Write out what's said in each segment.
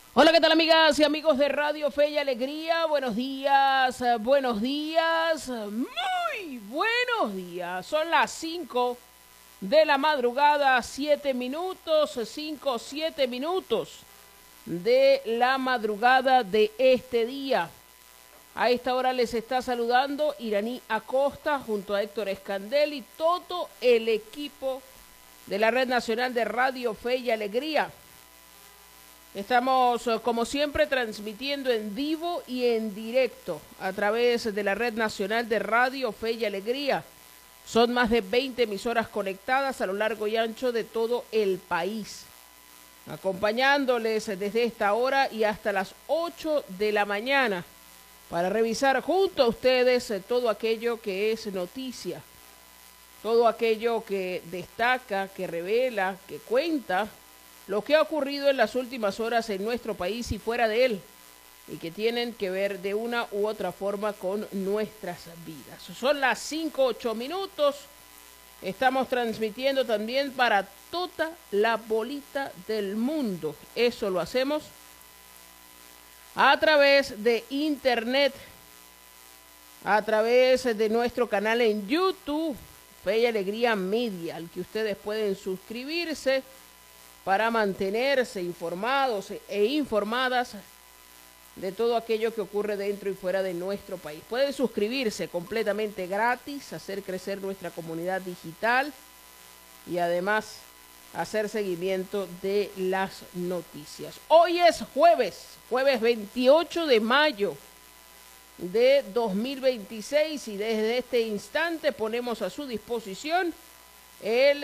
Hola, ¿qué tal, amigas y amigos de Radio Fe y Alegría? Buenos días, buenos días, muy buenos días. Son las 5 de la madrugada, 7 minutos, 5, 7 minutos de la madrugada de este día. A esta hora les está saludando Iraní Acosta junto a Héctor Escandel y todo el equipo de la Red Nacional de Radio Fe y Alegría. Estamos, como siempre, transmitiendo en vivo y en directo a través de la Red Nacional de Radio Fe y Alegría. Son más de 20 emisoras conectadas a lo largo y ancho de todo el país, acompañándoles desde esta hora y hasta las 8 de la mañana para revisar junto a ustedes todo aquello que es noticia, todo aquello que destaca, que revela, que cuenta lo que ha ocurrido en las últimas horas en nuestro país y fuera de él, y que tienen que ver de una u otra forma con nuestras vidas. Son las 5:08 minutos. Estamos transmitiendo también para toda la bolita del mundo. Eso lo hacemos a través de internet, a través de nuestro canal en YouTube, Fe y Alegría Media, al que ustedes pueden suscribirse para mantenerse informados e informadas de todo aquello que ocurre dentro y fuera de nuestro país. Pueden suscribirse completamente gratis, hacer crecer nuestra comunidad digital y además hacer seguimiento de las noticias. Hoy es jueves 28 de mayo de 2026 y desde este instante ponemos a su disposición el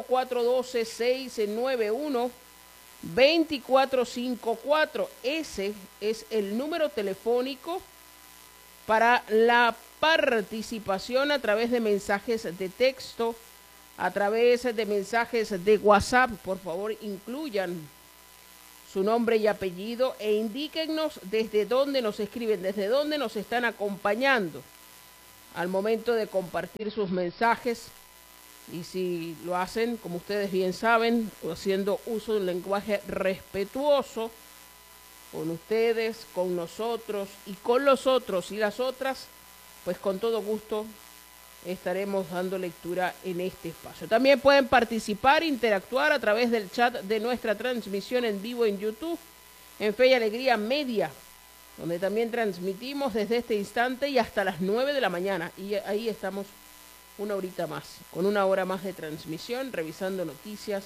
0412-691-2454. Ese es el número telefónico para la participación a través de mensajes de texto, a través de mensajes de WhatsApp. Por favor, incluyan su nombre y apellido e indíquennos desde dónde nos escriben, desde dónde nos están acompañando al momento de compartir sus mensajes. Y si lo hacen, como ustedes bien saben, haciendo uso de un lenguaje respetuoso con ustedes, con nosotros y con los otros y las otras, pues con todo gusto estaremos dando lectura en este espacio. También pueden participar, interactuar a través del chat de nuestra transmisión en vivo en YouTube, en Fe y Alegría Media, donde también transmitimos desde este instante y hasta las 9 de la mañana. Y ahí estamos una horita más, con una hora más de transmisión, revisando noticias,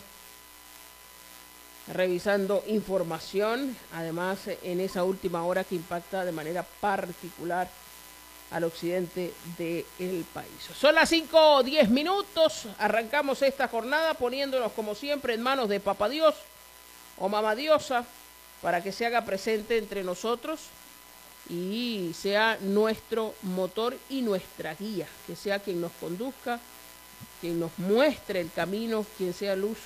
revisando información, además en esa última hora que impacta de manera particular al occidente del país. Son las 5:10 minutos, arrancamos esta jornada poniéndonos como siempre en manos de Papá Dios o Mamá Diosa para que se haga presente entre nosotros y sea nuestro motor y nuestra guía, que sea quien nos conduzca, quien nos muestre el camino, quien sea luz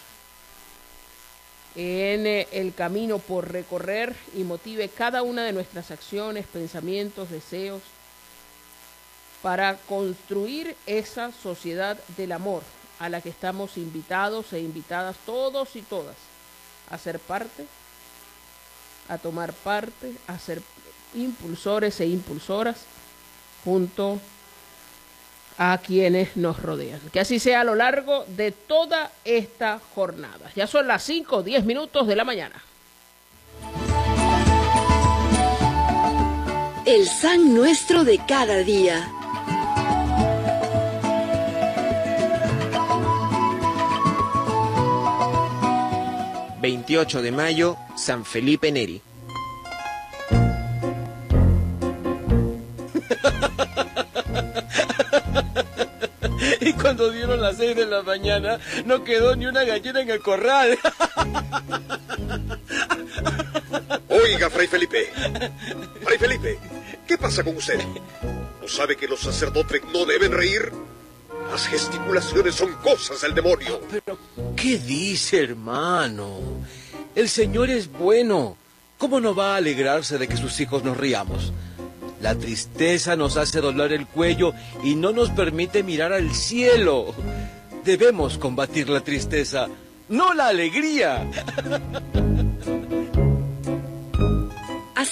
en el camino por recorrer y motive cada una de nuestras acciones, pensamientos, deseos, para construir esa sociedad del amor a la que estamos invitados e invitadas todos y todas a ser parte, a tomar parte, a ser impulsores e impulsoras junto a quienes nos rodean. Que así sea a lo largo de toda esta jornada. Ya son las 5:10 minutos de la mañana. El San Nuestro de cada día. ...28 de mayo, San Felipe Neri. Y cuando dieron las 6 de la mañana, no quedó ni una gallina en el corral. Oiga, Fray Felipe. Fray Felipe, ¿qué pasa con usted? ¿No sabe que los sacerdotes no deben reír? Las gesticulaciones son cosas del demonio. Pero, ¿qué dice, hermano? El Señor es bueno. ¿Cómo no va a alegrarse de que sus hijos nos riamos? La tristeza nos hace doblar el cuello y no nos permite mirar al cielo. Debemos combatir la tristeza, no la alegría.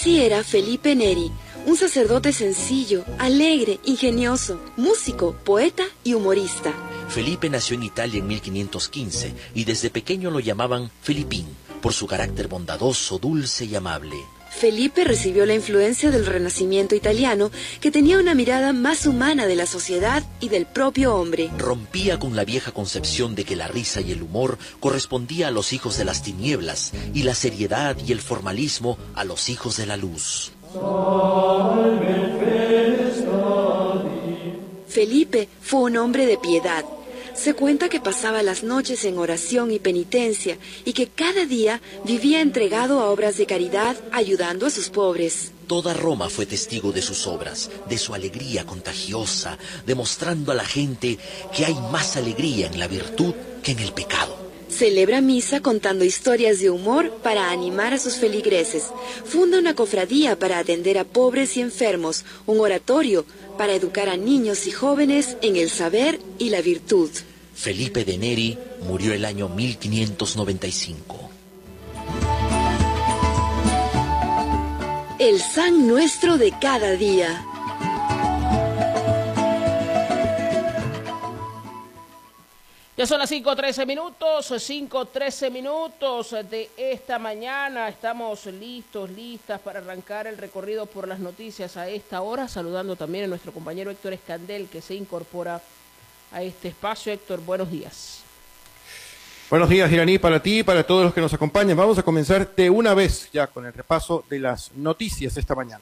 Así era Felipe Neri, un sacerdote sencillo, alegre, ingenioso, músico, poeta y humorista. Felipe nació en Italia en 1515 y desde pequeño lo llamaban Felipín, por su carácter bondadoso, dulce y amable. Felipe recibió la influencia del Renacimiento italiano, que tenía una mirada más humana de la sociedad y del propio hombre. Rompía con la vieja concepción de que la risa y el humor correspondía a los hijos de las tinieblas y la seriedad y el formalismo a los hijos de la luz. Felipe fue un hombre de piedad. Se cuenta que pasaba las noches en oración y penitencia y que cada día vivía entregado a obras de caridad, ayudando a sus pobres. Toda Roma fue testigo de sus obras, de su alegría contagiosa, demostrando a la gente que hay más alegría en la virtud que en el pecado. Celebra misa contando historias de humor para animar a sus feligreses. Funda una cofradía para atender a pobres y enfermos, un oratorio para educar a niños y jóvenes en el saber y la virtud. Felipe de Neri murió el año 1595. El San Nuestro de cada día. Ya son las 5:13 minutos, 5:13 minutos de esta mañana. Estamos listas para arrancar el recorrido por las noticias a esta hora, saludando también a nuestro compañero Héctor Escandel, que se incorpora a este espacio. Héctor, buenos días. Buenos días, Iraní, para ti y para todos los que nos acompañan. Vamos a comenzar de una vez ya con el repaso de las noticias esta mañana.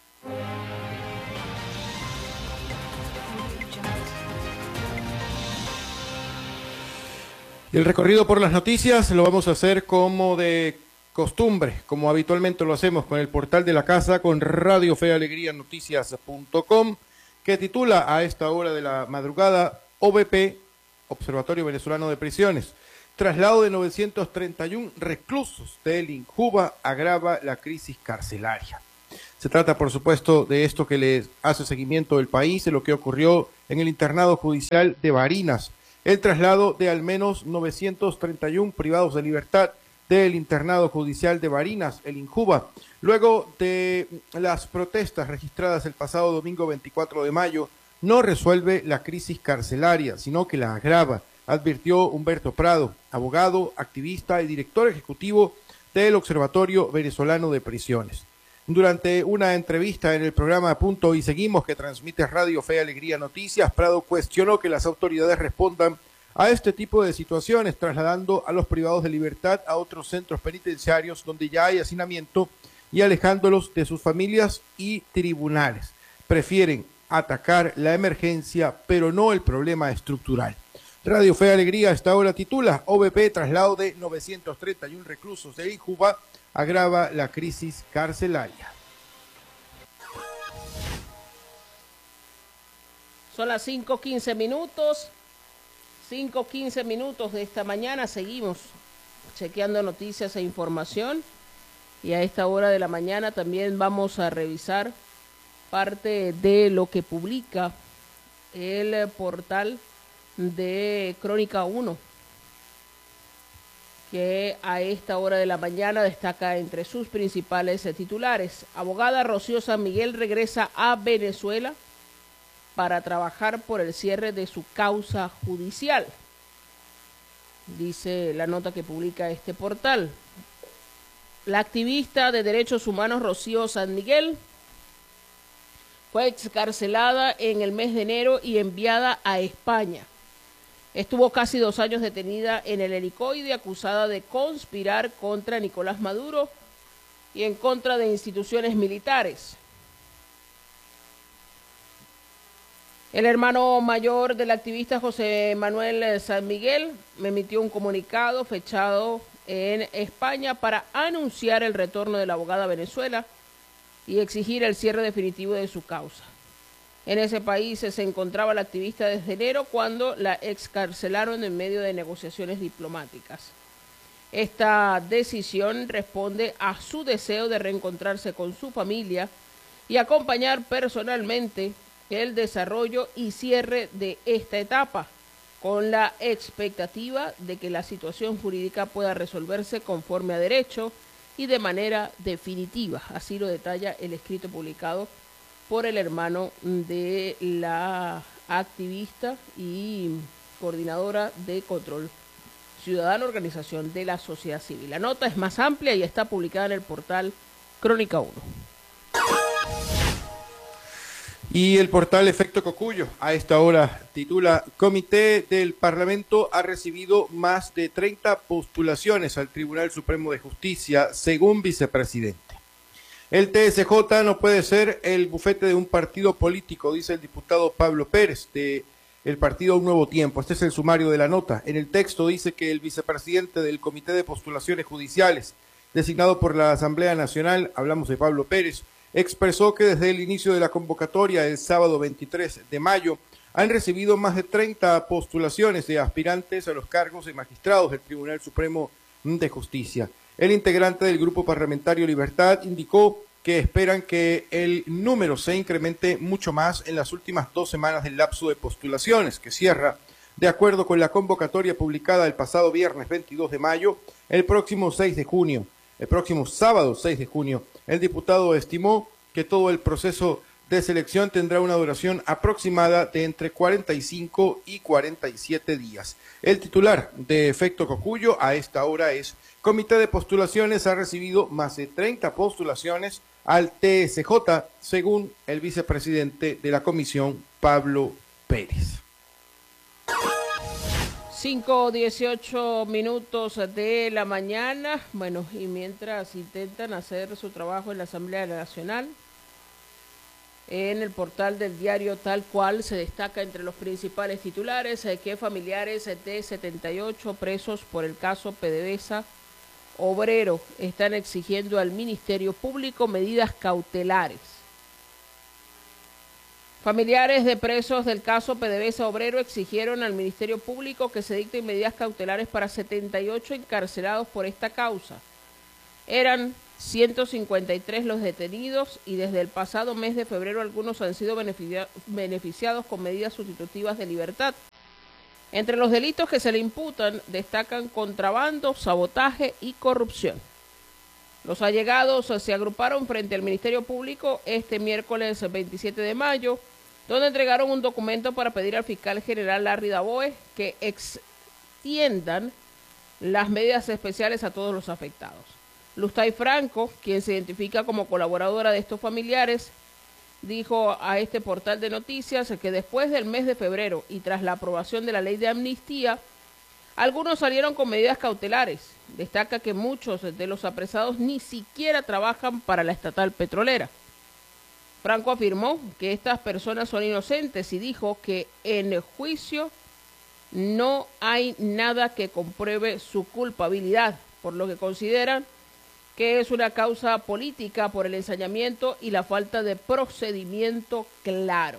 El recorrido por las noticias lo vamos a hacer como de costumbre, como habitualmente lo hacemos con el portal de la casa, con Radio Fe Alegría Noticias.com, que titula a esta hora de la madrugada OVP, Observatorio Venezolano de Prisiones. Traslado de 931 reclusos del INJUVA agrava la crisis carcelaria. Se trata, por supuesto, de esto que le hace seguimiento del país, de lo que ocurrió en el internado judicial de Barinas. El traslado de al menos 931 privados de libertad del internado judicial de Barinas, el INJUVA, luego de las protestas registradas el pasado domingo 24 de mayo, no resuelve la crisis carcelaria, sino que la agrava, advirtió Humberto Prado, abogado, activista y director ejecutivo del Observatorio Venezolano de Prisiones. Durante una entrevista en el programa Punto y Seguimos, que transmite Radio Fe Alegría Noticias, Prado cuestionó que las autoridades respondan a este tipo de situaciones, trasladando a los privados de libertad a otros centros penitenciarios donde ya hay hacinamiento y alejándolos de sus familias y tribunales. Prefieren atacar la emergencia, pero no el problema estructural. Radio Fe Alegría a esta hora titula OVP, traslado de 931 reclusos de INJUVA agrava la crisis carcelaria. Son las 5:15 minutos. 5:15 minutos de esta mañana. Seguimos chequeando noticias e información. Y a esta hora de la mañana también vamos a revisar parte de lo que publica el portal de Crónica 1, que a esta hora de la mañana destaca entre sus principales titulares: abogada Rocío San Miguel regresa a Venezuela para trabajar por el cierre de su causa judicial. Dice la nota que publica este portal. La activista de derechos humanos Rocío San Miguel fue excarcelada en el mes de enero y enviada a España. Estuvo casi 2 años detenida en el helicoide, acusada de conspirar contra Nicolás Maduro y en contra de instituciones militares. El hermano mayor del activista José Manuel San Miguel emitió un comunicado fechado en España para anunciar el retorno de la abogada a Venezuela y exigir el cierre definitivo de su causa. En ese país se encontraba la activista desde enero, cuando la excarcelaron en medio de negociaciones diplomáticas. Esta decisión responde a su deseo de reencontrarse con su familia y acompañar personalmente el desarrollo y cierre de esta etapa, con la expectativa de que la situación jurídica pueda resolverse conforme a derecho y de manera definitiva. Así lo detalla el escrito publicado por el hermano de la activista y coordinadora de control ciudadano, organización de la sociedad civil. La nota es más amplia y está publicada en el portal Crónica 1. Y el portal Efecto Cocuyo a esta hora titula: Comité del Parlamento ha recibido más de 30 postulaciones al Tribunal Supremo de Justicia, según vicepresidente. El TSJ no puede ser el bufete de un partido político, dice el diputado Pablo Pérez, de el partido Un Nuevo Tiempo. Este es el sumario de la nota. En el texto dice que el vicepresidente del Comité de Postulaciones Judiciales, designado por la Asamblea Nacional, hablamos de Pablo Pérez, expresó que desde el inicio de la convocatoria, el sábado 23 de mayo, han recibido más de 30 postulaciones de aspirantes a los cargos de magistrados del Tribunal Supremo de Justicia. El integrante del Grupo Parlamentario Libertad indicó que esperan que el número se incremente mucho más en las últimas 2 semanas del lapso de postulaciones, que cierra, de acuerdo con la convocatoria publicada el pasado viernes 22 de mayo, el próximo sábado 6 de junio. El diputado estimó que todo el proceso de selección tendrá una duración aproximada de entre 45 y 47 días. El titular de Efecto Cocuyo a esta hora es: Comité de Postulaciones ha recibido más de 30 postulaciones al TSJ, según el vicepresidente de la comisión, Pablo Pérez. 5:18 de la mañana. Bueno, y mientras intentan hacer su trabajo en la Asamblea Nacional, en el portal del diario Tal Cual se destaca entre los principales titulares que familiares de 78 presos por el caso PDVSA Obrero están exigiendo al Ministerio Público medidas cautelares. Familiares de presos del caso PDVSA Obrero exigieron al Ministerio Público que se dicten medidas cautelares para 78 encarcelados por esta causa. Eran 153 los detenidos y desde el pasado mes de febrero algunos han sido beneficiados con medidas sustitutivas de libertad. Entre los delitos que se le imputan destacan contrabando, sabotaje y corrupción. Los allegados se agruparon frente al Ministerio Público este miércoles 27 de mayo, donde entregaron un documento para pedir al fiscal general Larry Daboe que extiendan las medidas especiales a todos los afectados. Lustay Franco, quien se identifica como colaboradora de estos familiares, dijo a este portal de noticias que después del mes de febrero y tras la aprobación de la ley de amnistía, algunos salieron con medidas cautelares. Destaca que muchos de los apresados ni siquiera trabajan para la estatal petrolera. Franco afirmó que estas personas son inocentes y dijo que en el juicio no hay nada que compruebe su culpabilidad, por lo que consideran que es una causa política por el ensañamiento y la falta de procedimiento claro.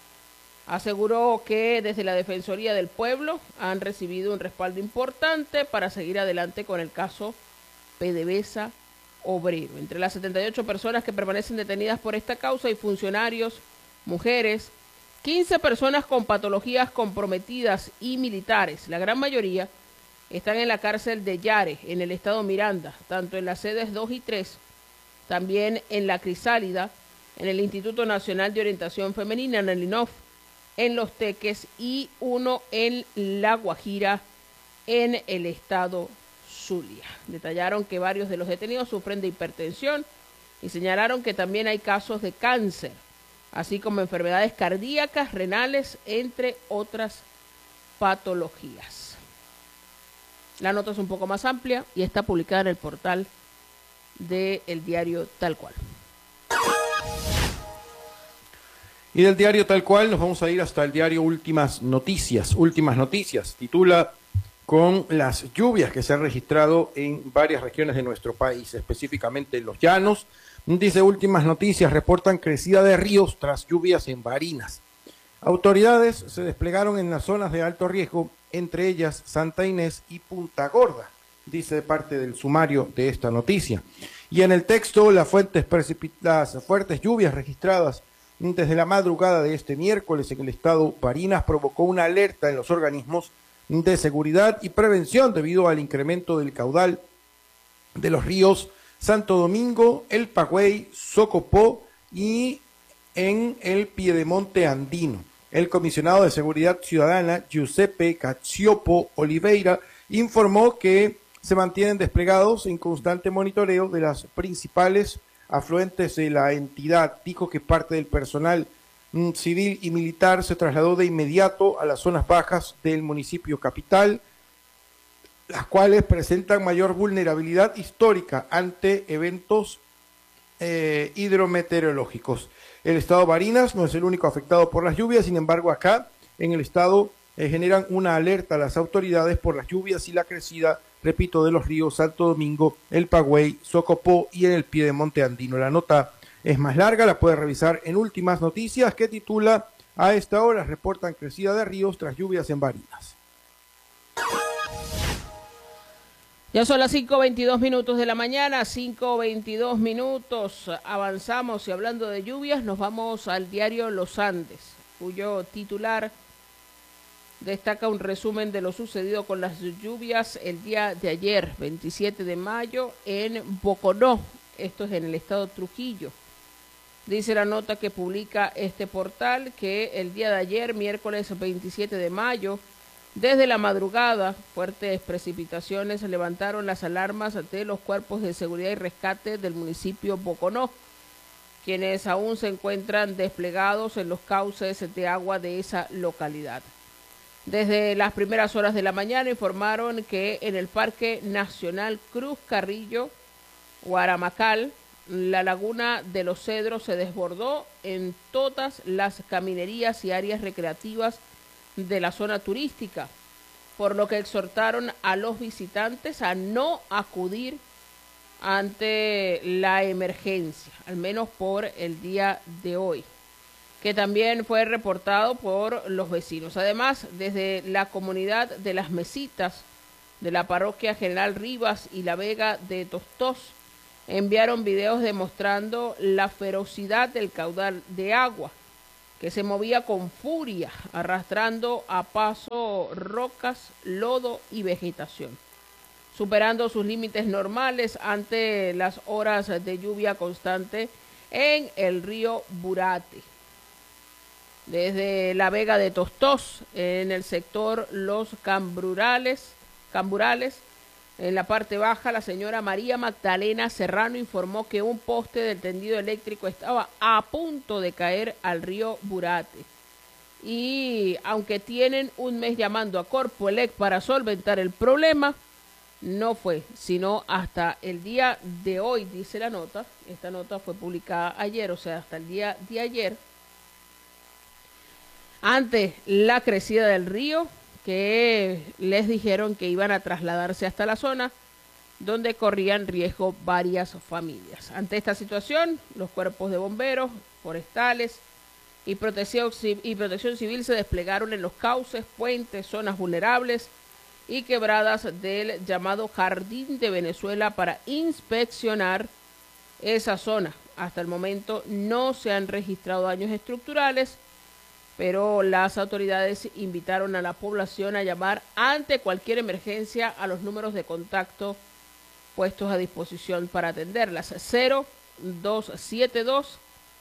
Aseguró que desde la Defensoría del Pueblo han recibido un respaldo importante para seguir adelante con el caso PDVSA Obrero. Entre las 78 personas que permanecen detenidas por esta causa hay funcionarios, mujeres, 15 personas con patologías comprometidas y militares. La gran mayoría están en la cárcel de Yare, en el estado Miranda, tanto en las sedes 2 y 3, también en la Crisálida, en el Instituto Nacional de Orientación Femenina, en el INOF, en Los Teques y uno en La Guajira, en el estado Zulia. Detallaron que varios de los detenidos sufren de hipertensión y señalaron que también hay casos de cáncer, así como enfermedades cardíacas, renales, entre otras patologías. La nota es un poco más amplia y está publicada en el portal del diario Tal Cual. Y del diario Tal Cual nos vamos a ir hasta el diario Últimas Noticias. Últimas Noticias titula: con las lluvias que se han registrado en varias regiones de nuestro país, específicamente en los llanos. Dice Últimas Noticias, reportan crecida de ríos tras lluvias en Barinas. Autoridades se desplegaron en las zonas de alto riesgo, entre ellas Santa Inés y Punta Gorda, dice parte del sumario de esta noticia. Y en el texto, las fuertes lluvias registradas desde la madrugada de este miércoles en el estado Barinas provocó una alerta en los organismos de seguridad y prevención debido al incremento del caudal de los ríos Santo Domingo, El Pagüey, Socopó y en el Piedemonte Andino. El comisionado de Seguridad Ciudadana, Giuseppe Cacciopo Oliveira, informó que se mantienen desplegados en constante monitoreo de las principales afluentes de la entidad. Dijo que parte del personal civil y militar se trasladó de inmediato a las zonas bajas del municipio capital, las cuales presentan mayor vulnerabilidad histórica ante eventos hidrometeorológicos. El estado Barinas no es el único afectado por las lluvias, sin embargo acá en el estado generan una alerta a las autoridades por las lluvias y la crecida, repito, de los ríos Santo Domingo, El Pagüey, Socopó y en el Piedemonte Andino. La nota es más larga, la puede revisar en Últimas Noticias, que titula: a esta hora reportan crecida de ríos tras lluvias en Barinas. Ya son las 5:22 minutos de la mañana, 5:22 minutos, avanzamos y hablando de lluvias nos vamos al diario Los Andes, cuyo titular destaca un resumen de lo sucedido con las lluvias el día de ayer, 27 de mayo, en Boconó, esto es en el estado Trujillo. Dice la nota que publica este portal que el día de ayer, miércoles 27 de mayo, desde la madrugada, fuertes precipitaciones levantaron las alarmas de los cuerpos de seguridad y rescate del municipio Boconó, quienes aún se encuentran desplegados en los cauces de agua de esa localidad. Desde las primeras horas de la mañana informaron que en el Parque Nacional Cruz Carrillo, Guaramacal, la laguna de los Cedros se desbordó en todas las caminerías y áreas recreativas de la zona turística, por lo que exhortaron a los visitantes a no acudir ante la emergencia, al menos por el día de hoy, que también fue reportado por los vecinos. Además, desde la comunidad de Las Mesitas, de la parroquia General Rivas y La Vega de Tostós, enviaron videos demostrando la ferocidad del caudal de agua, que se movía con furia, arrastrando a paso rocas, lodo y vegetación, superando sus límites normales ante las horas de lluvia constante en el río Burate. Desde La Vega de Tostós, en el sector Los Camburales, en la parte baja, la señora María Magdalena Serrano informó que un poste del tendido eléctrico estaba a punto de caer al río Burate. Y aunque tienen un mes llamando a Corpoelec para solventar el problema, no fue sino hasta el día de hoy, dice la nota. Esta nota fue publicada ayer, o sea, hasta el día de ayer, ante la crecida del río, que les dijeron que iban a trasladarse hasta la zona donde corrían riesgo varias familias. Ante esta situación, los cuerpos de bomberos, forestales y protección civil se desplegaron en los cauces, puentes, zonas vulnerables y quebradas del llamado Jardín de Venezuela para inspeccionar esa zona. Hasta el momento no se han registrado daños estructurales, pero las autoridades invitaron a la población a llamar ante cualquier emergencia a los números de contacto puestos a disposición para atenderlas: 0272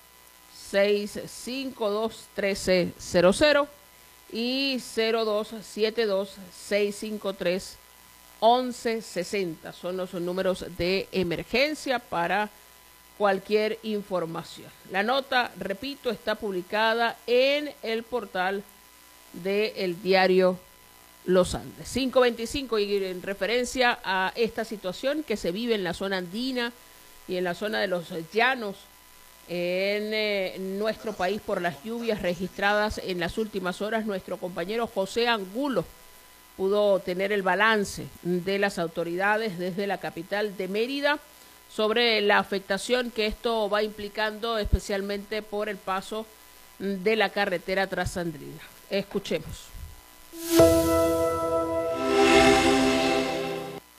652 1300 y 0272 653 1160. Son los números de emergencia para cualquier información. La nota, repito, está publicada en el portal del diario Los Andes. 525, y en referencia a esta situación que se vive en la zona andina y en la zona de los llanos en nuestro país por las lluvias registradas en las últimas horas, nuestro compañero José Angulo pudo tener el balance de las autoridades desde la capital de Mérida sobre la afectación que esto va implicando, especialmente por el paso de la carretera trasandina. Escuchemos.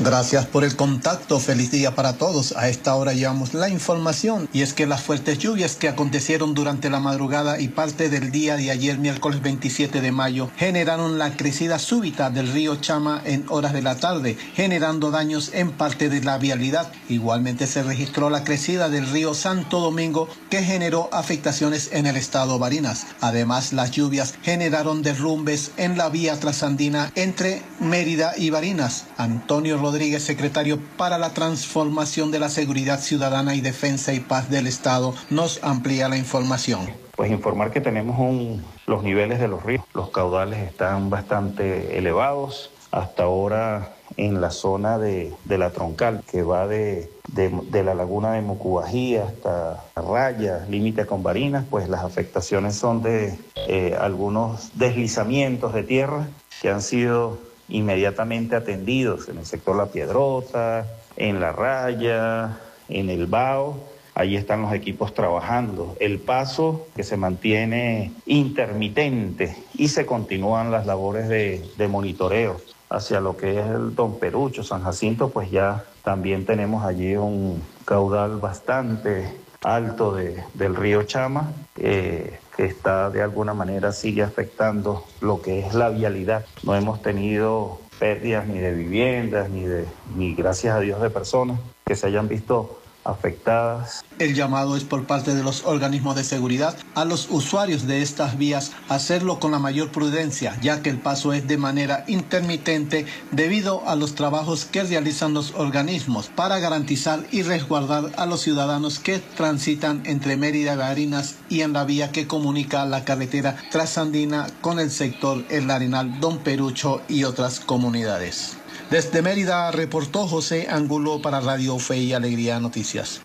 Gracias por el contacto, feliz día para todos. A esta hora llevamos la información y es que las fuertes lluvias que acontecieron durante la madrugada y parte del día de ayer miércoles 27 de mayo generaron la crecida súbita del río Chama en horas de la tarde, generando daños en parte de la vialidad. Igualmente se registró la crecida del río Santo Domingo que generó afectaciones en el estado Barinas. Además, las lluvias generaron derrumbes en la vía trasandina entre Mérida y Barinas. Antonio Rodríguez, secretario para la transformación de la seguridad ciudadana y defensa y paz del Estado, nos amplía la información. Pues informar que tenemos los niveles de los ríos, los caudales están bastante elevados. Hasta ahora en la zona de la troncal, que va de la laguna de Mocubají hasta Raya, límite con Barinas, pues las afectaciones son de algunos deslizamientos de tierra que han sido inmediatamente atendidos en el sector La Piedrota, en La Raya, en el Bao. Allí están los equipos trabajando. El paso que se mantiene intermitente y se continúan las labores de monitoreo hacia lo que es el Don Perucho, San Jacinto, pues ya también tenemos allí un caudal bastante alto del río Chama, que está de alguna manera sigue afectando lo que es la vialidad. No hemos tenido pérdidas ni de viviendas, ni gracias a Dios de personas que se hayan visto afectadas. El llamado es por parte de los organismos de seguridad a los usuarios de estas vías a hacerlo con la mayor prudencia, ya que el paso es de manera intermitente debido a los trabajos que realizan los organismos para garantizar y resguardar a los ciudadanos que transitan entre Mérida y Barinas y en la vía que comunica la carretera trasandina con el sector El Arenal, Don Perucho y otras comunidades. Desde Mérida reportó José Angulo para Radio Fe y Alegría Noticias.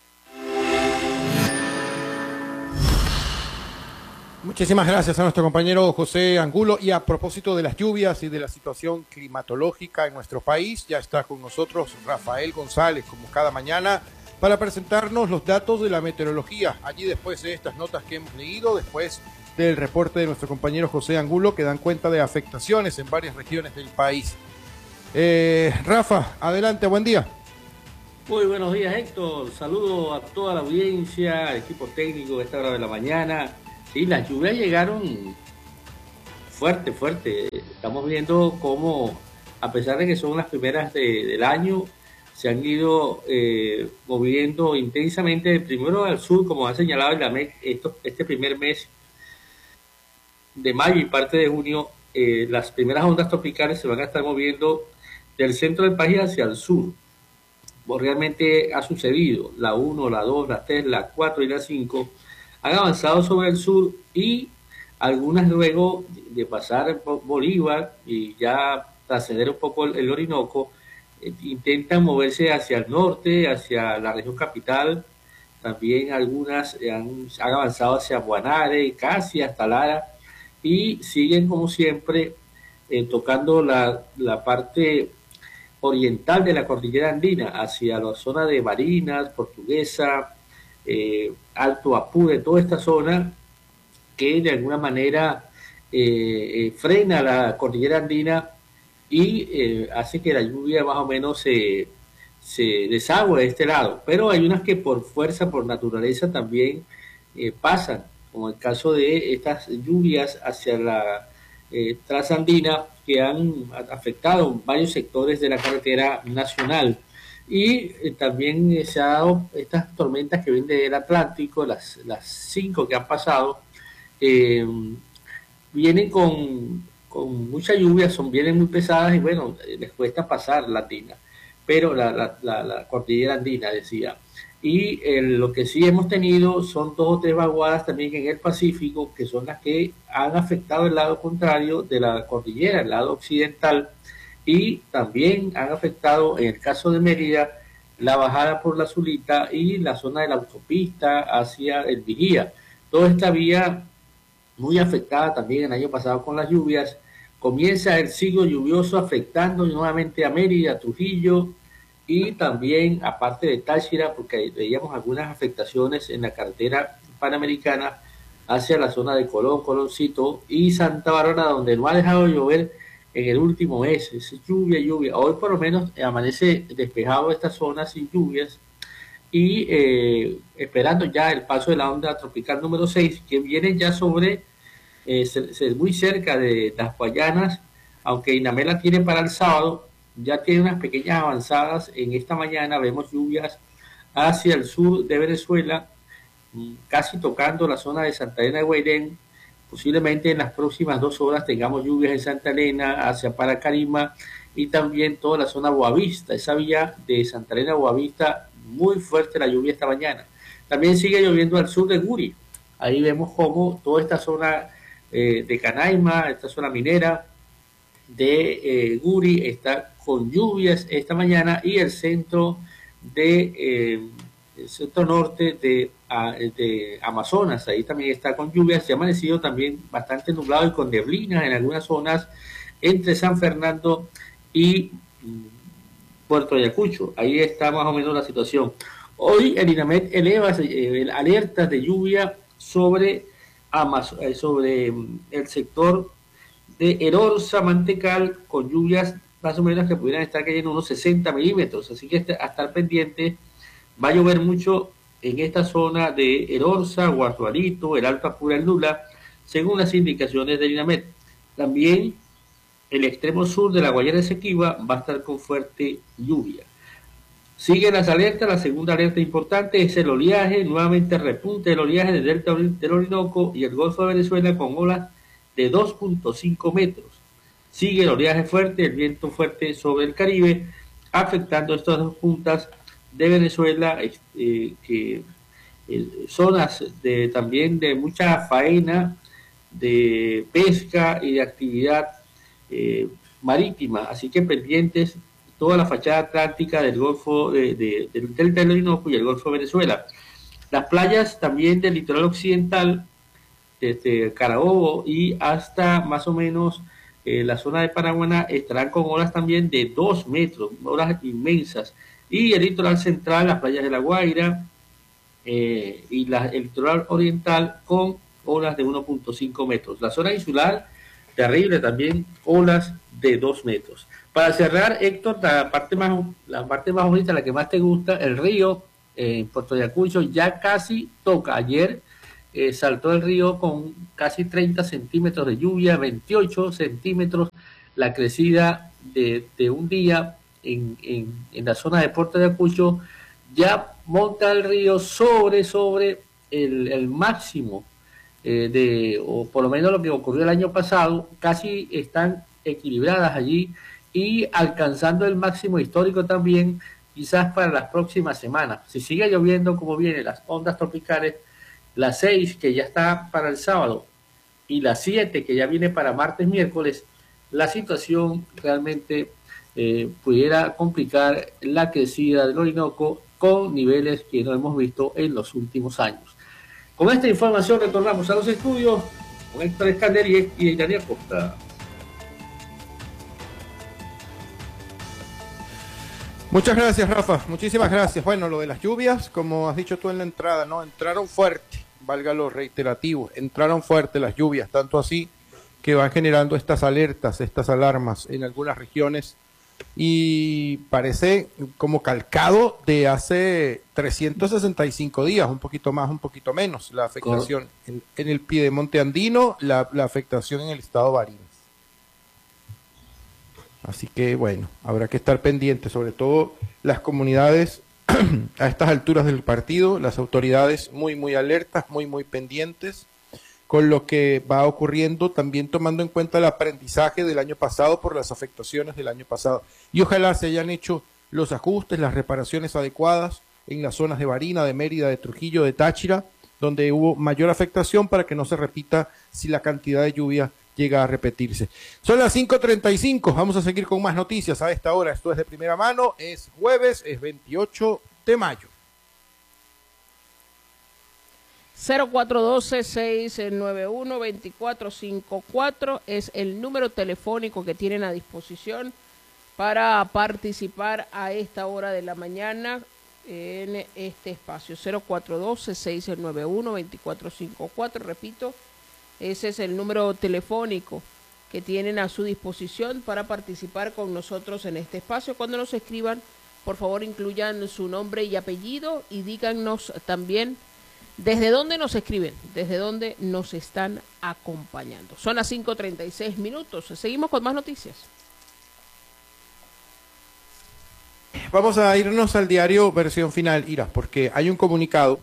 Muchísimas gracias a nuestro compañero José Angulo. Y a propósito de las lluvias y de la situación climatológica en nuestro país, ya está con nosotros Rafael González, como cada mañana, para presentarnos los datos de la meteorología. Allí después de estas notas que hemos leído, después del reporte de nuestro compañero José Angulo, que dan cuenta de afectaciones en varias regiones del país. Rafa, adelante, buen día. Muy buenos días, Héctor. Saludo a toda la audiencia, al equipo técnico de esta hora de la mañana. Sí, las lluvias llegaron fuerte. Estamos viendo cómo, a pesar de que son las primeras del año, se han ido moviendo intensamente primero al sur, como ha señalado el AMEC, este primer mes de mayo y parte de junio. Las primeras ondas tropicales se van a estar moviendo del centro del país hacia el sur. Realmente ha sucedido. La 1, la 2, la 3, la 4 y la 5 han avanzado sobre el sur y algunas luego de pasar por Bolívar y ya trascender un poco el Orinoco, intentan moverse hacia el norte, hacia la región capital. También algunas han avanzado hacia Guanare, casi hasta Lara, y siguen como siempre tocando la parte oriental de la cordillera andina hacia la zona de Barinas, Portuguesa, Alto Apure, toda esta zona que de alguna manera frena la cordillera andina y hace que la lluvia más o menos se desagüe de este lado. Pero hay unas que por fuerza, por naturaleza también pasan, como el caso de estas lluvias hacia la trasandina, que han afectado varios sectores de la carretera nacional. Y también se ha dado estas tormentas que vienen del Atlántico, las 5 que han pasado, vienen con mucha lluvia, vienen muy pesadas y bueno, les cuesta pasar la andina, pero la cordillera andina, decía. Y lo que sí hemos tenido son 2 o 3 vaguadas también en el Pacífico, que son las que han afectado el lado contrario de la cordillera, el lado occidental, y también han afectado, en el caso de Mérida, la bajada por la Zulita y la zona de la autopista hacia el Vigía. Toda esta vía muy afectada también el año pasado con las lluvias. Comienza el ciclo lluvioso afectando nuevamente a Mérida, Trujillo, y también, aparte de Táchira, porque veíamos algunas afectaciones en la carretera panamericana hacia la zona de Colón, Coloncito y Santa Bárbara, donde no ha dejado de llover en el último mes. Es lluvia, lluvia. Hoy por lo menos amanece despejado esta zona sin lluvias y esperando ya el paso de la onda tropical número 6, que viene ya sobre, muy cerca de las Guayanas, aunque Inamé la tiene para el sábado, ya tiene unas pequeñas avanzadas. En esta mañana vemos lluvias hacia el sur de Venezuela, casi tocando la zona de Santa Elena de Guairén. Posiblemente en las próximas 2 horas tengamos lluvias en Santa Elena, hacia Paracarima y también toda la zona Boavista, esa vía de Santa Elena a Boavista, muy fuerte la lluvia esta mañana. También sigue lloviendo al sur de Guri. Ahí vemos cómo toda esta zona de Canaima, esta zona minera de Guri está con lluvias esta mañana, y el centro el centro norte de Amazonas, ahí también está con lluvias. Se ha amanecido también bastante nublado y con neblinas en algunas zonas entre San Fernando y Puerto Ayacucho. Ahí está más o menos la situación. Hoy el INAMET eleva alertas de lluvia sobre el sector de Erorza, Mantecal, con lluvias más o menos que pudieran estar cayendo unos 60 milímetros, así que a estar pendiente. Va a llover mucho en esta zona de Erorza, Guardualito, el Alto Apura, el Nula, según las indicaciones del INAMET. También el extremo sur de la Guayana Esequiba va a estar con fuerte lluvia. Siguen las alertas. La segunda alerta importante es el oleaje. Nuevamente repunte el oleaje del delta del Orinoco y el Golfo de Venezuela con olas de 2.5 metros. Sigue el oleaje fuerte, el viento fuerte sobre el Caribe, afectando estas dos puntas de Venezuela, zonas también de mucha faena, de pesca y de actividad marítima. Así que pendientes toda la fachada atlántica del Golfo del delta del Orinoco y el Golfo de Venezuela. Las playas también del litoral occidental, desde Carabobo y hasta más o menos la zona de Paraguaná, estarán con olas también de 2 metros, olas inmensas. Y el litoral central, las playas de La Guaira y el litoral oriental con olas de 1.5 metros. La zona insular, terrible también, olas de 2 metros. Para cerrar, Héctor, la parte más bonita, la que más te gusta, el río en Puerto Ayacucho ya casi toca. Ayer saltó el río con casi 30 centímetros de lluvia, 28 centímetros la crecida de un día en la zona de Puerto Ayacucho. Ya monta el río sobre el máximo o por lo menos lo que ocurrió el año pasado. Casi están equilibradas allí y alcanzando el máximo histórico también, quizás para las próximas semanas. Si sigue lloviendo como vienen las ondas tropicales, la 6 que ya está para el sábado y la 7 que ya viene para martes, miércoles, la situación realmente pudiera complicar la crecida del Orinoco con niveles que no hemos visto en los últimos años. Con esta información retornamos a los estudios con Héctor Escandel y Daniel Costa. Muchas gracias, Rafa. Muchísimas gracias. Bueno, lo de las lluvias, como has dicho tú en la entrada, ¿no? Entraron fuerte, valga lo reiterativo, entraron fuerte las lluvias, tanto así que van generando estas alertas, estas alarmas en algunas regiones, y parece como calcado de hace 365 días, un poquito más, un poquito menos, la afectación en el piedemonte andino, la afectación en el estado Barinas. Así que bueno, habrá que estar pendientes, sobre todo las comunidades a estas alturas del partido, las autoridades muy alertas, muy pendientes con lo que va ocurriendo, también tomando en cuenta el aprendizaje del año pasado por las afectaciones del año pasado. Y ojalá se hayan hecho los ajustes, las reparaciones adecuadas en las zonas de Barinas, de Mérida, de Trujillo, de Táchira, donde hubo mayor afectación, para que no se repita si la cantidad de lluvia llega a repetirse. Son las 5:35, vamos a seguir con más noticias a esta hora. Esto es de primera mano, es jueves, es 28 de mayo. 0412-691-2454 es el número telefónico que tienen a disposición para participar a esta hora de la mañana en este espacio. 0412-691-2454, repito, ese es el número telefónico que tienen a su disposición para participar con nosotros en este espacio. Cuando nos escriban, por favor incluyan su nombre y apellido y díganos también desde dónde nos escriben, desde dónde nos están acompañando. Son las 5:36 minutos. Seguimos con más noticias. Vamos a irnos al diario Versión Final, Ira, porque hay un comunicado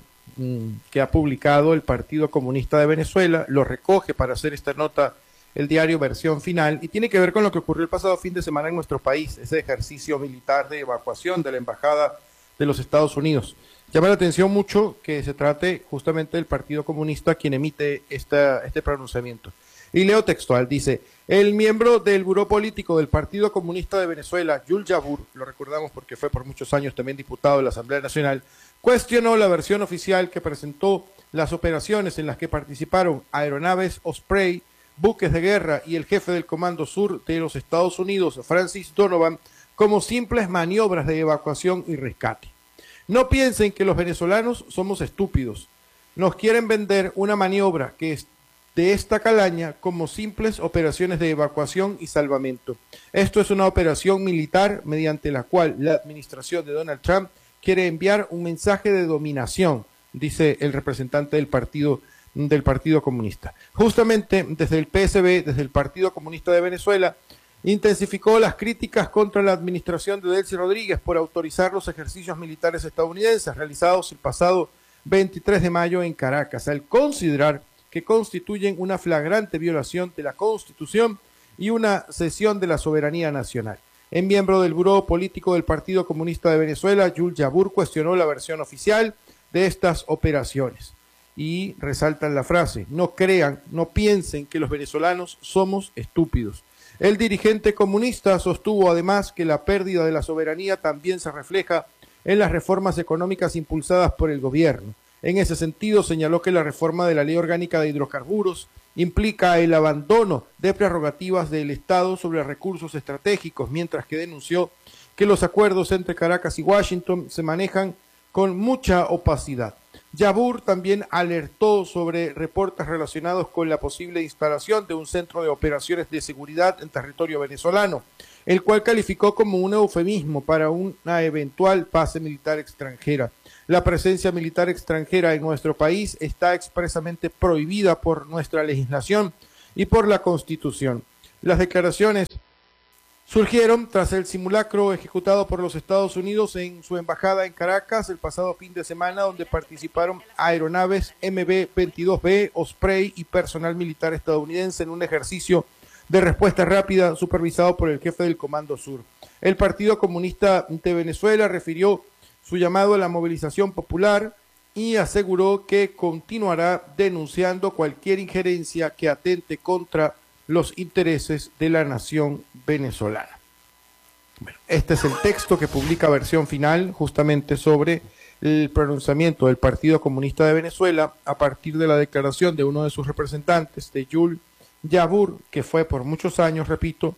que ha publicado el Partido Comunista de Venezuela, lo recoge para hacer esta nota el diario Versión Final, y tiene que ver con lo que ocurrió el pasado fin de semana en nuestro país, ese ejercicio militar de evacuación de la Embajada de los Estados Unidos. Llama la atención mucho que se trate justamente del Partido Comunista quien emite este pronunciamiento. Y leo textual, dice: el miembro del Buró Político del Partido Comunista de Venezuela, Yul Yabur, lo recordamos porque fue por muchos años también diputado de la Asamblea Nacional, cuestionó la versión oficial que presentó las operaciones en las que participaron aeronaves Osprey, buques de guerra y el jefe del Comando Sur de los Estados Unidos, Francis Donovan, como simples maniobras de evacuación y rescate. No piensen que los venezolanos somos estúpidos. Nos quieren vender una maniobra que es de esta calaña como simples operaciones de evacuación y salvamento. Esto es una operación militar mediante la cual la administración de Donald Trump quiere enviar un mensaje de dominación, dice el representante del Partido Comunista. Justamente desde el PSB, desde el Partido Comunista de Venezuela, intensificó las críticas contra la administración de Delcy Rodríguez por autorizar los ejercicios militares estadounidenses realizados el pasado 23 de mayo en Caracas, al considerar que constituyen una flagrante violación de la Constitución y una cesión de la soberanía nacional. El miembro del Buró Político del Partido Comunista de Venezuela, Yul Yabur, cuestionó la versión oficial de estas operaciones y resaltan la frase: no crean, no piensen que los venezolanos somos estúpidos. El dirigente comunista sostuvo además que la pérdida de la soberanía también se refleja en las reformas económicas impulsadas por el gobierno. En ese sentido, señaló que la reforma de la Ley Orgánica de Hidrocarburos implica el abandono de prerrogativas del Estado sobre recursos estratégicos, mientras que denunció que los acuerdos entre Caracas y Washington se manejan con mucha opacidad. Yabur también alertó sobre reportes relacionados con la posible instalación de un centro de operaciones de seguridad en territorio venezolano, el cual calificó como un eufemismo para una eventual base militar extranjera. La presencia militar extranjera en nuestro país está expresamente prohibida por nuestra legislación y por la Constitución. Las declaraciones surgieron tras el simulacro ejecutado por los Estados Unidos en su embajada en Caracas el pasado fin de semana, donde participaron aeronaves MB-22B, Osprey y personal militar estadounidense en un ejercicio de respuesta rápida supervisado por el jefe del Comando Sur. El Partido Comunista de Venezuela refirió su llamado a la movilización popular y aseguró que continuará denunciando cualquier injerencia que atente contra los intereses de la nación venezolana. Bueno, este es el texto que publica Versión Final justamente sobre el pronunciamiento del Partido Comunista de Venezuela a partir de la declaración de uno de sus representantes, de Yul Yabur, que fue por muchos años, repito,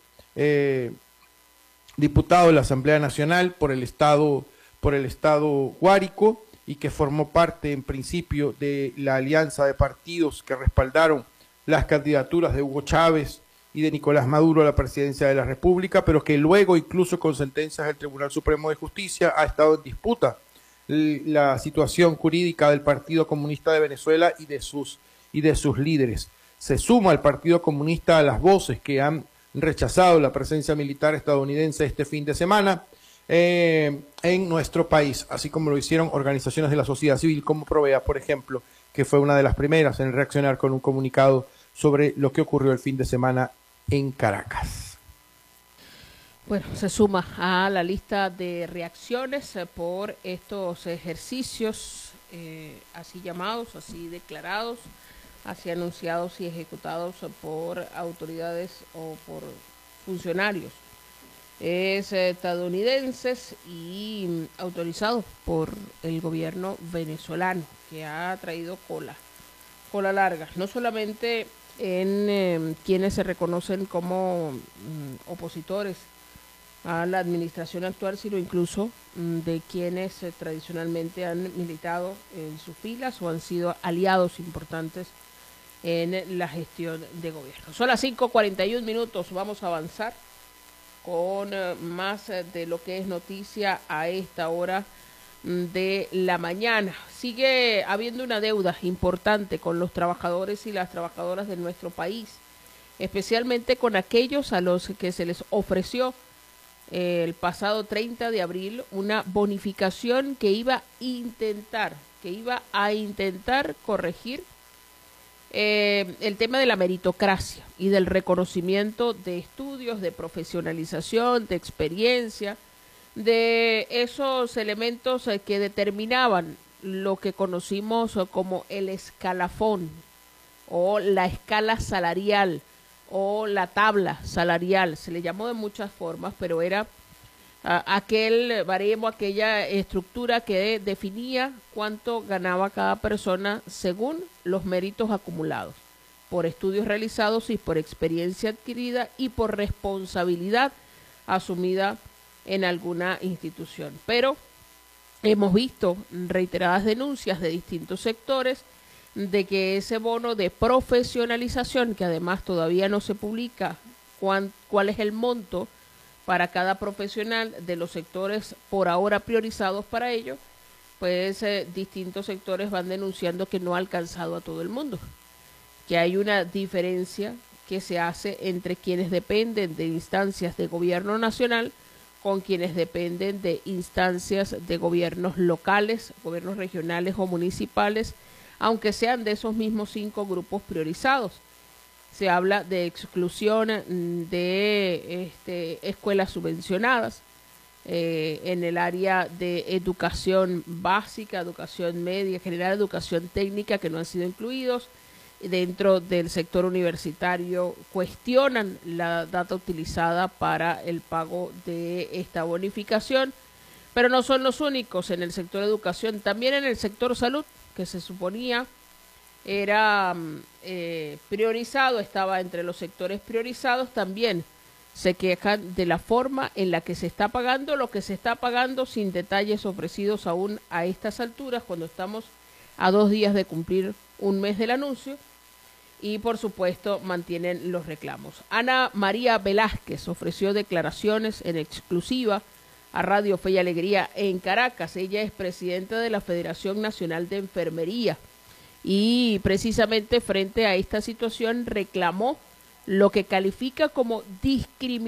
diputado de la Asamblea Nacional por el Estado Guárico y que formó parte en principio de la alianza de partidos que respaldaron las candidaturas de Hugo Chávez y de Nicolás Maduro a la presidencia de la República, pero que luego, incluso con sentencias del Tribunal Supremo de Justicia, ha estado en disputa la situación jurídica del Partido Comunista de Venezuela y de sus líderes. Se suma al Partido Comunista a las voces que han rechazado la presencia militar estadounidense este fin de semana en nuestro país, así como lo hicieron organizaciones de la sociedad civil como Provea, por ejemplo, que fue una de las primeras en reaccionar con un comunicado sobre lo que ocurrió el fin de semana en Caracas. Bueno, se suma a la lista de reacciones por estos ejercicios así llamados, así declarados, así anunciados y ejecutados por autoridades o por funcionarios estadounidenses y autorizados por el gobierno venezolano, que ha traído cola larga, no solamente en quienes se reconocen como opositores a la administración actual, sino incluso de quienes tradicionalmente han militado en sus filas o han sido aliados importantes en la gestión de gobierno. Son las 5:41 minutos, vamos a avanzar con más de lo que es noticia a esta hora de la mañana. Sigue habiendo una deuda importante con los trabajadores y las trabajadoras de nuestro país, especialmente con aquellos a los que se les ofreció el pasado 30 de abril una bonificación que iba a intentar corregir el tema de la meritocracia y del reconocimiento de estudios, de profesionalización, de experiencia, de esos elementos que determinaban lo que conocimos como el escalafón o la escala salarial o la tabla salarial. Se le llamó de muchas formas, pero era aquel baremo, aquella estructura que definía cuánto ganaba cada persona según los méritos acumulados, por estudios realizados y por experiencia adquirida y por responsabilidad asumida en alguna institución. Pero hemos visto reiteradas denuncias de distintos sectores de que ese bono de profesionalización, que además todavía no se publica cuál es el monto para cada profesional de los sectores por ahora priorizados para ello, pues distintos sectores van denunciando que no ha alcanzado a todo el mundo, que hay una diferencia que se hace entre quienes dependen de instancias de gobierno nacional con quienes dependen de instancias de gobiernos locales, gobiernos regionales o municipales, aunque sean de esos mismos 5 grupos priorizados. Se habla de exclusión de escuelas subvencionadas en el área de educación básica, educación media, general, educación técnica, que no han sido incluidos. Dentro del sector universitario cuestionan la data utilizada para el pago de esta bonificación, pero no son los únicos en el sector de educación, también en el sector salud, que se suponía era priorizado, estaba entre los sectores priorizados, también se quejan de la forma en la que se está pagando, lo que se está pagando sin detalles ofrecidos aún a estas alturas, cuando estamos a 2 días de cumplir un mes del anuncio, y por supuesto mantienen los reclamos. Ana María Velázquez ofreció declaraciones en exclusiva a Radio Fe y Alegría en Caracas. Ella es presidenta de la Federación Nacional de Enfermería y precisamente frente a esta situación reclamó lo que califica como discriminación